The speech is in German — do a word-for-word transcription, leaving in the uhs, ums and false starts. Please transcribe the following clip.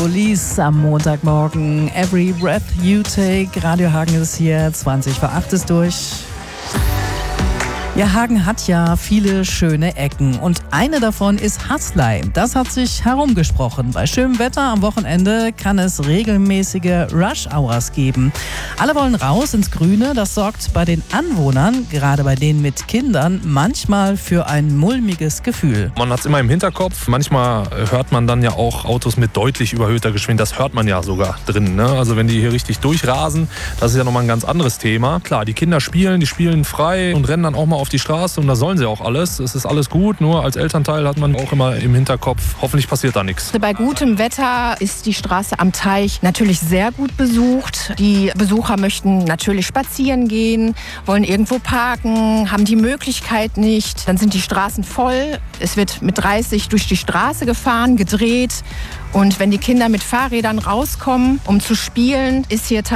Police am Montagmorgen. Every Breath You Take. Radio Hagen ist hier, zwanzig vor acht ist durch. Ja, Hagen hat ja viele schöne Ecken und eine davon ist Haslei. Das hat sich herumgesprochen. Bei schönem Wetter am Wochenende kann es regelmäßige Rush-Hours geben. Alle wollen raus ins Grüne. Das sorgt bei den Anwohnern, gerade bei denen mit Kindern, manchmal für ein mulmiges Gefühl. Man hat es immer im Hinterkopf. Manchmal hört man dann ja auch Autos mit deutlich überhöhter Geschwindigkeit. Das hört man ja sogar drin, ne? Also wenn die hier richtig durchrasen, das ist ja nochmal ein ganz anderes Thema. Klar, die Kinder spielen, die spielen frei und rennen dann auch mal auf die Straße und da sollen sie auch alles. Es ist alles gut, nur als Elternteil hat man auch immer im Hinterkopf, hoffentlich passiert da nichts. Bei gutem Wetter ist die Straße am Teich natürlich sehr gut besucht. Die Besucher möchten natürlich spazieren gehen, wollen irgendwo parken, haben die Möglichkeit nicht. Dann sind die Straßen voll. Es wird mit dreißig durch die Straße gefahren, gedreht. Und wenn die Kinder mit Fahrrädern rauskommen, um zu spielen, ist hier